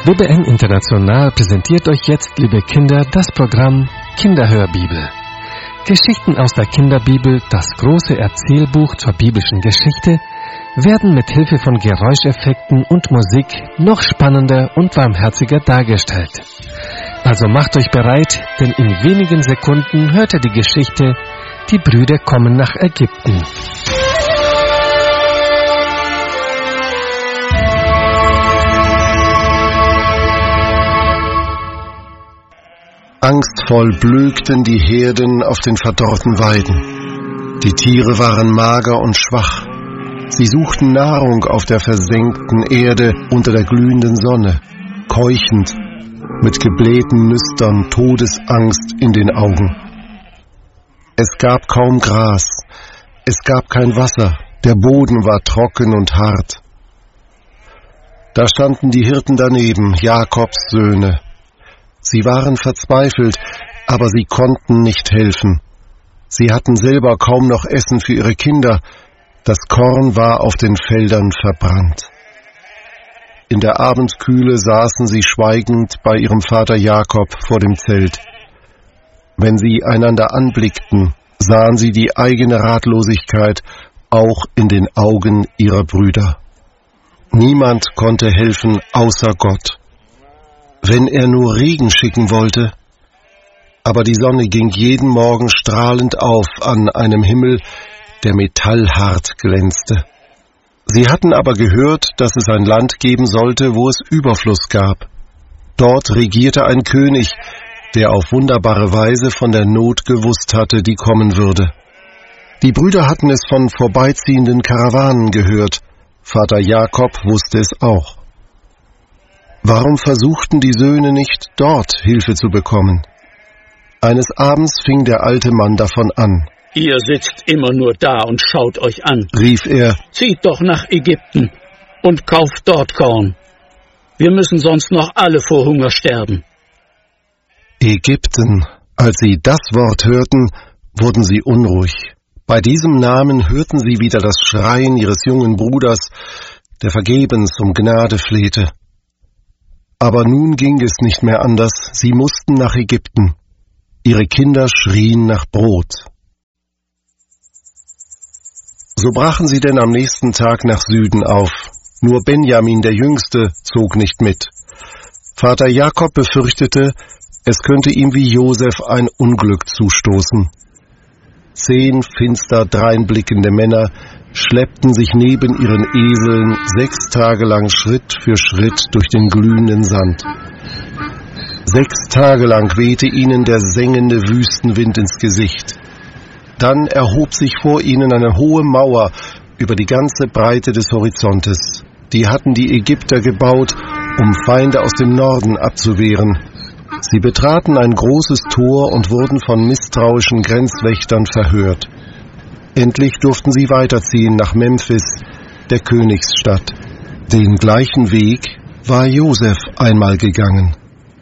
WBN International präsentiert euch jetzt, liebe Kinder, das Programm Kinderhörbibel. Geschichten aus der Kinderbibel, das große Erzählbuch zur biblischen Geschichte, werden mit Hilfe von Geräuscheffekten und Musik noch spannender und warmherziger dargestellt. Also macht euch bereit, denn in wenigen Sekunden hört ihr die Geschichte Die Brüder kommen nach Ägypten. Angstvoll blökten die Herden auf den verdorrten Weiden. Die Tiere waren mager und schwach. Sie suchten Nahrung auf der versenkten Erde unter der glühenden Sonne, keuchend, mit geblähten Nüstern, Todesangst in den Augen. Es gab kaum Gras, es gab kein Wasser, der Boden war trocken und hart. Da standen die Hirten daneben, Jakobs Söhne. Sie waren verzweifelt, aber sie konnten nicht helfen. Sie hatten selber kaum noch Essen für ihre Kinder. Das Korn war auf den Feldern verbrannt. In der Abendkühle saßen sie schweigend bei ihrem Vater Jakob vor dem Zelt. Wenn sie einander anblickten, sahen sie die eigene Ratlosigkeit auch in den Augen ihrer Brüder. Niemand konnte helfen außer Gott. Wenn er nur Regen schicken wollte. Aber die Sonne ging jeden Morgen strahlend auf an einem Himmel, der metallhart glänzte. Sie hatten aber gehört, dass es ein Land geben sollte, wo es Überfluss gab. Dort regierte ein König, der auf wunderbare Weise von der Not gewusst hatte, die kommen würde. Die Brüder hatten es von vorbeiziehenden Karawanen gehört. Vater Jakob wusste es auch. Warum versuchten die Söhne nicht, dort Hilfe zu bekommen? Eines Abends fing der alte Mann davon an. Ihr sitzt immer nur da und schaut euch an, rief er. Zieht doch nach Ägypten und kauft dort Korn. Wir müssen sonst noch alle vor Hunger sterben. Ägypten. Als sie das Wort hörten, wurden sie unruhig. Bei diesem Namen hörten sie wieder das Schreien ihres jungen Bruders, der vergebens um Gnade flehte. Aber nun ging es nicht mehr anders, sie mussten nach Ägypten. Ihre Kinder schrien nach Brot. So brachen sie denn am nächsten Tag nach Süden auf. Nur Benjamin, der Jüngste, zog nicht mit. Vater Jakob befürchtete, es könnte ihm wie Josef ein Unglück zustoßen. 10 finster dreinblickende Männer schleppten sich neben ihren Eseln 6 Tage lang Schritt für Schritt durch den glühenden Sand. 6 Tage lang wehte ihnen der sengende Wüstenwind ins Gesicht. Dann erhob sich vor ihnen eine hohe Mauer über die ganze Breite des Horizontes. Die hatten die Ägypter gebaut, um Feinde aus dem Norden abzuwehren. Sie betraten ein großes Tor und wurden von misstrauischen Grenzwächtern verhört. Endlich durften sie weiterziehen nach Memphis, der Königsstadt. Den gleichen Weg war Josef einmal gegangen.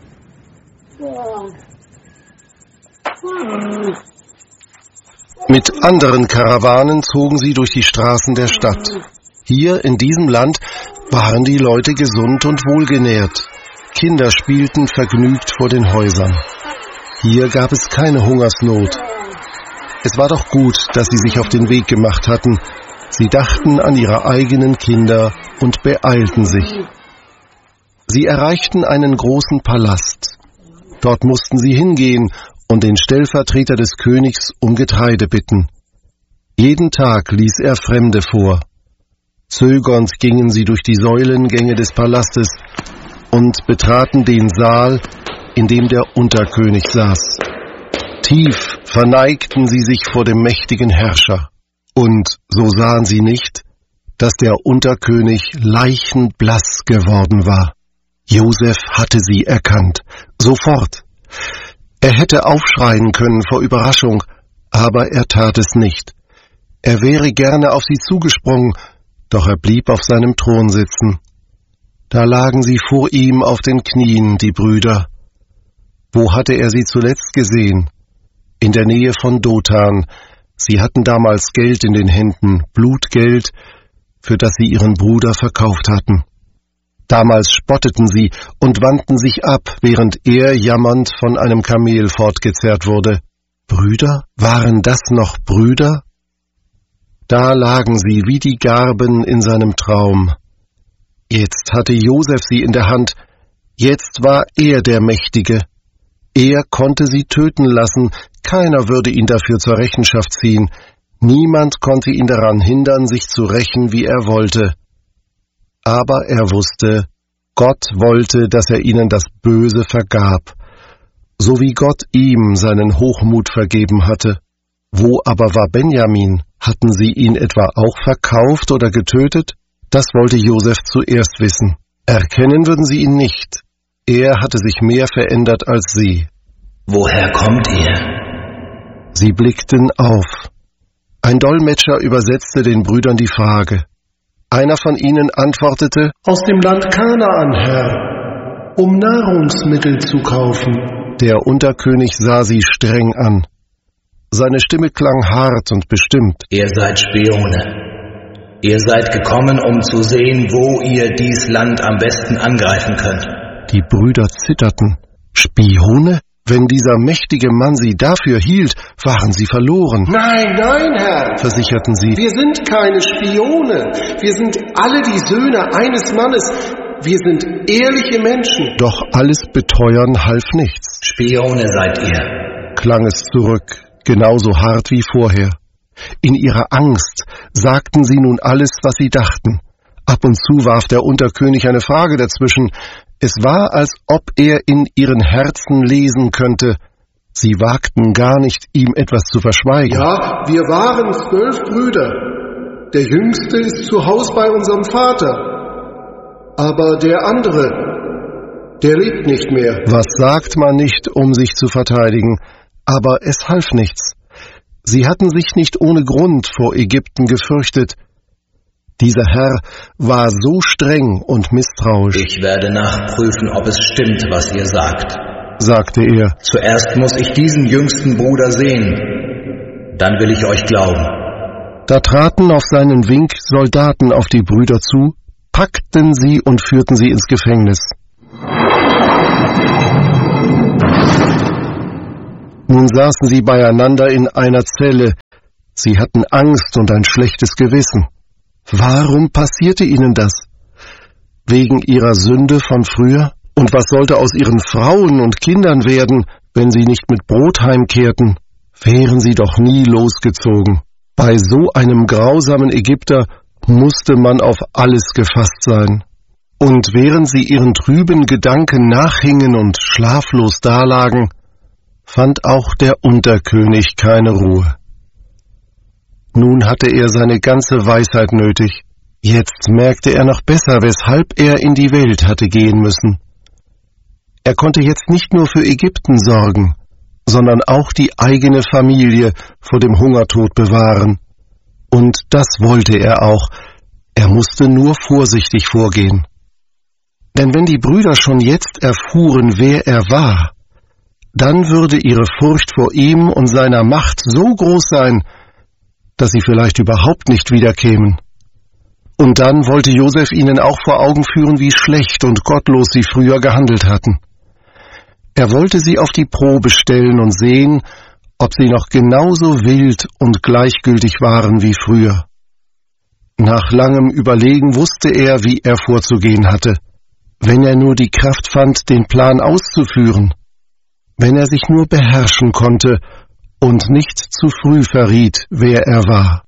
Mit anderen Karawanen zogen sie durch die Straßen der Stadt. Hier in diesem Land waren die Leute gesund und wohlgenährt. Kinder spielten vergnügt vor den Häusern. Hier gab es keine Hungersnot. Es war doch gut, dass sie sich auf den Weg gemacht hatten. Sie dachten an ihre eigenen Kinder und beeilten sich. Sie erreichten einen großen Palast. Dort mussten sie hingehen und den Stellvertreter des Königs um Getreide bitten. Jeden Tag ließ er Fremde vor. Zögernd gingen sie durch die Säulengänge des Palastes und betraten den Saal, in dem der Unterkönig saß. Tief verneigten sie sich vor dem mächtigen Herrscher. Und so sahen sie nicht, dass der Unterkönig leichenblass geworden war. Josef hatte sie erkannt, sofort. Er hätte aufschreien können vor Überraschung, aber er tat es nicht. Er wäre gerne auf sie zugesprungen, doch er blieb auf seinem Thron sitzen. Da lagen sie vor ihm auf den Knien, die Brüder. Wo hatte er sie zuletzt gesehen? In der Nähe von Dothan. Sie hatten damals Geld in den Händen, Blutgeld, für das sie ihren Bruder verkauft hatten. Damals spotteten sie und wandten sich ab, während er jammernd von einem Kamel fortgezerrt wurde. Brüder? Waren das noch Brüder? Da lagen sie wie die Garben in seinem Traum. Jetzt hatte Josef sie in der Hand, jetzt war er der Mächtige. Er konnte sie töten lassen, keiner würde ihn dafür zur Rechenschaft ziehen, niemand konnte ihn daran hindern, sich zu rächen, wie er wollte. Aber er wusste, Gott wollte, dass er ihnen das Böse vergab, so wie Gott ihm seinen Hochmut vergeben hatte. Wo aber war Benjamin? Hatten sie ihn etwa auch verkauft oder getötet? Das wollte Josef zuerst wissen. Erkennen würden sie ihn nicht. Er hatte sich mehr verändert als sie. Woher kommt ihr? Sie blickten auf. Ein Dolmetscher übersetzte den Brüdern die Frage. Einer von ihnen antwortete: Aus dem Land Kanaan, Herr, um Nahrungsmittel zu kaufen. Der Unterkönig sah sie streng an. Seine Stimme klang hart und bestimmt. Ihr seid Spione. Ihr seid gekommen, um zu sehen, wo ihr dies Land am besten angreifen könnt. Die Brüder zitterten. Spione? Wenn dieser mächtige Mann sie dafür hielt, waren sie verloren. Nein, nein, Herr, versicherten sie. Wir sind keine Spione. Wir sind alle die Söhne eines Mannes. Wir sind ehrliche Menschen. Doch alles Beteuern half nichts. Spione seid ihr, klang es zurück, genauso hart wie vorher. In ihrer Angst sagten sie nun alles, was sie dachten. Ab und zu warf der Unterkönig eine Frage dazwischen. Es war, als ob er in ihren Herzen lesen könnte. Sie wagten gar nicht, ihm etwas zu verschweigen. Ja, wir waren 12 Brüder. Der Jüngste ist zu Hause bei unserem Vater. Aber der andere, der lebt nicht mehr. Was sagt man nicht, um sich zu verteidigen? Aber es half nichts. Sie hatten sich nicht ohne Grund vor Ägypten gefürchtet. Dieser Herr war so streng und misstrauisch. Ich werde nachprüfen, ob es stimmt, was ihr sagt, sagte er. Zuerst muss ich diesen jüngsten Bruder sehen, dann will ich euch glauben. Da traten auf seinen Wink Soldaten auf die Brüder zu, packten sie und führten sie ins Gefängnis. Nun saßen sie beieinander in einer Zelle. Sie hatten Angst und ein schlechtes Gewissen. Warum passierte ihnen das? Wegen ihrer Sünde von früher? Und was sollte aus ihren Frauen und Kindern werden, wenn sie nicht mit Brot heimkehrten? Wären sie doch nie losgezogen. Bei so einem grausamen Ägypter musste man auf alles gefasst sein. Und während sie ihren trüben Gedanken nachhingen und schlaflos dalagen, fand auch der Unterkönig keine Ruhe. Nun hatte er seine ganze Weisheit nötig. Jetzt merkte er noch besser, weshalb er in die Welt hatte gehen müssen. Er konnte jetzt nicht nur für Ägypten sorgen, sondern auch die eigene Familie vor dem Hungertod bewahren. Und das wollte er auch. Er musste nur vorsichtig vorgehen. Denn wenn die Brüder schon jetzt erfuhren, wer er war, dann würde ihre Furcht vor ihm und seiner Macht so groß sein, dass sie vielleicht überhaupt nicht wiederkämen. Und dann wollte Josef ihnen auch vor Augen führen, wie schlecht und gottlos sie früher gehandelt hatten. Er wollte sie auf die Probe stellen und sehen, ob sie noch genauso wild und gleichgültig waren wie früher. Nach langem Überlegen wusste er, wie er vorzugehen hatte, wenn er nur die Kraft fand, den Plan auszuführen, wenn er sich nur beherrschen konnte und nicht zu früh verriet, wer er war.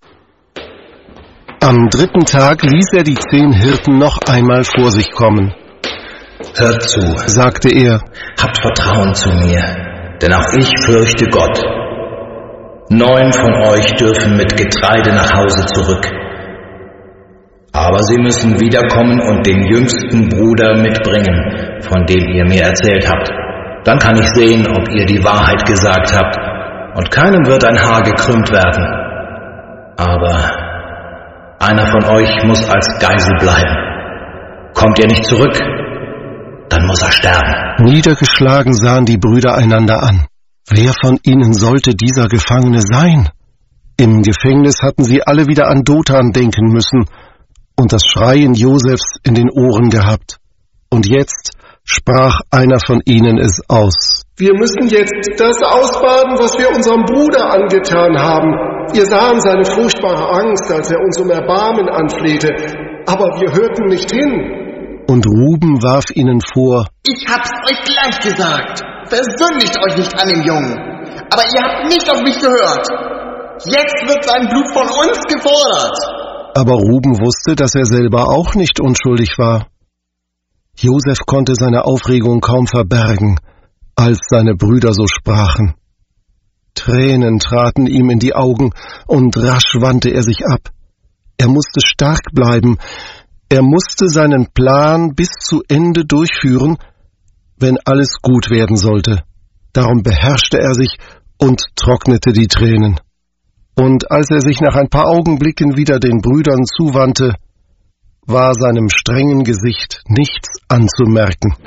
Am 3. Tag ließ er die 10 Hirten noch einmal vor sich kommen. Hört zu, sagte er, habt Vertrauen zu mir, denn auch ich fürchte Gott. 9 von euch dürfen mit Getreide nach Hause zurück. Aber sie müssen wiederkommen und den jüngsten Bruder mitbringen, von dem ihr mir erzählt habt. Dann kann ich sehen, ob ihr die Wahrheit gesagt habt, und keinem wird ein Haar gekrümmt werden. Aber einer von euch muss als Geisel bleiben. Kommt ihr nicht zurück, dann muss er sterben. Niedergeschlagen sahen die Brüder einander an. Wer von ihnen sollte dieser Gefangene sein? Im Gefängnis hatten sie alle wieder an Dothan denken müssen, und das Schreien Josefs in den Ohren gehabt. Und jetzt sprach einer von ihnen es aus. Wir müssen jetzt das ausbaden, was wir unserem Bruder angetan haben. Wir sahen seine furchtbare Angst, als er uns um Erbarmen anflehte, aber wir hörten nicht hin. Und Ruben warf ihnen vor: Ich hab's euch gleich gesagt. Versündigt euch nicht an dem Jungen. Aber ihr habt nicht auf mich gehört. Jetzt wird sein Blut von uns gefordert. Aber Ruben wusste, dass er selber auch nicht unschuldig war. Josef konnte seine Aufregung kaum verbergen, als seine Brüder so sprachen. Tränen traten ihm in die Augen, und rasch wandte er sich ab. Er musste stark bleiben. Er musste seinen Plan bis zu Ende durchführen, wenn alles gut werden sollte. Darum beherrschte er sich und trocknete die Tränen. Und als er sich nach ein paar Augenblicken wieder den Brüdern zuwandte, war seinem strengen Gesicht nichts anzumerken.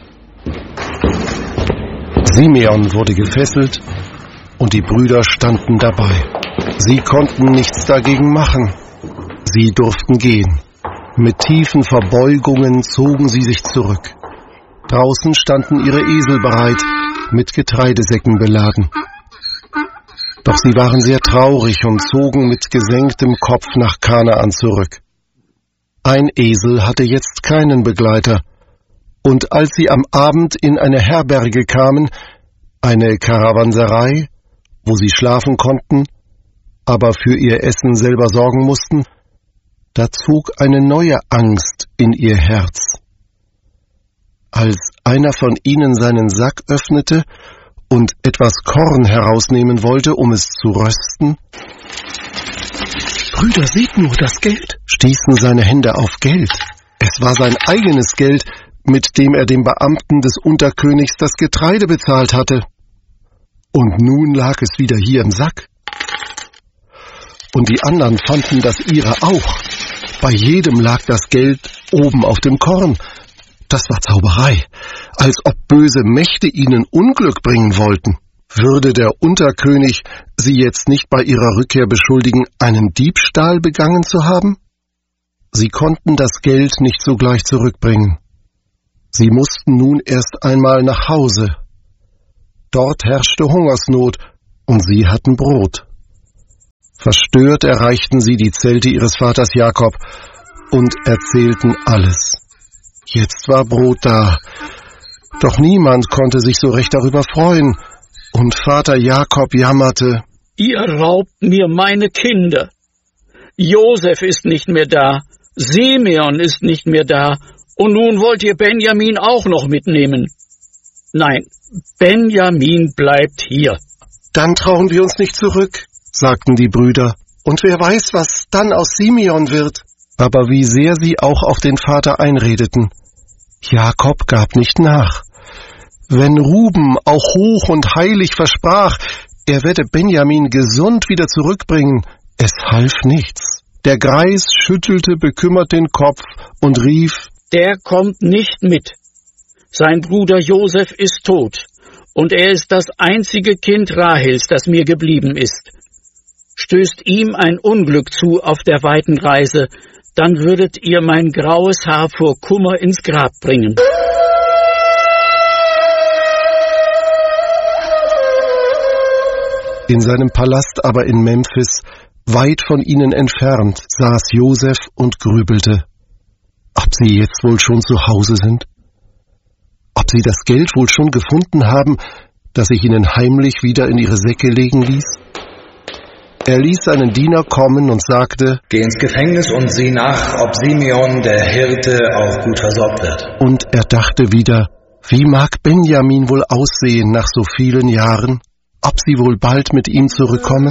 Simeon wurde gefesselt, und die Brüder standen dabei. Sie konnten nichts dagegen machen. Sie durften gehen. Mit tiefen Verbeugungen zogen sie sich zurück. Draußen standen ihre Esel bereit, mit Getreidesäcken beladen. Doch sie waren sehr traurig und zogen mit gesenktem Kopf nach Kanaan zurück. Ein Esel hatte jetzt keinen Begleiter, und als sie am Abend in eine Herberge kamen, eine Karawanserei, wo sie schlafen konnten, aber für ihr Essen selber sorgen mussten, da zog eine neue Angst in ihr Herz. Als einer von ihnen seinen Sack öffnete und etwas Korn herausnehmen wollte, um es zu rösten, »Brüder, seht nur das Geld«, stießen seine Hände auf Geld. Es war sein eigenes Geld, mit dem er dem Beamten des Unterkönigs das Getreide bezahlt hatte. Und nun lag es wieder hier im Sack. Und die anderen fanden das ihre auch. Bei jedem lag das Geld oben auf dem Korn. Das war Zauberei, als ob böse Mächte ihnen Unglück bringen wollten. Würde der Unterkönig sie jetzt nicht bei ihrer Rückkehr beschuldigen, einen Diebstahl begangen zu haben? Sie konnten das Geld nicht sogleich zurückbringen. Sie mussten nun erst einmal nach Hause. Dort herrschte Hungersnot, und sie hatten Brot. Verstört erreichten sie die Zelte ihres Vaters Jakob und erzählten alles. Jetzt war Brot da, doch niemand konnte sich so recht darüber freuen, und Vater Jakob jammerte: Ihr raubt mir meine Kinder. Josef ist nicht mehr da, Simeon ist nicht mehr da, und nun wollt ihr Benjamin auch noch mitnehmen. Nein, Benjamin bleibt hier. Dann trauen wir uns nicht zurück, sagten die Brüder, und wer weiß, was dann aus Simeon wird. Aber wie sehr sie auch auf den Vater einredeten, Jakob gab nicht nach. Wenn Ruben auch hoch und heilig versprach, er werde Benjamin gesund wieder zurückbringen, es half nichts. Der Greis schüttelte bekümmert den Kopf und rief: Der kommt nicht mit. Sein Bruder Josef ist tot, und er ist das einzige Kind Rahels, das mir geblieben ist. Stößt ihm ein Unglück zu auf der weiten Reise, dann würdet ihr mein graues Haar vor Kummer ins Grab bringen. In seinem Palast aber in Memphis, weit von ihnen entfernt, saß Josef und grübelte, ob sie jetzt wohl schon zu Hause sind, ob sie das Geld wohl schon gefunden haben, das ich ihnen heimlich wieder in ihre Säcke legen ließ. Er ließ seinen Diener kommen und sagte: Geh ins Gefängnis und sieh nach, ob Simeon, der Hirte, auch gut versorgt wird. Und er dachte wieder, wie mag Benjamin wohl aussehen nach so vielen Jahren? Ob sie wohl bald mit ihm zurückkommen?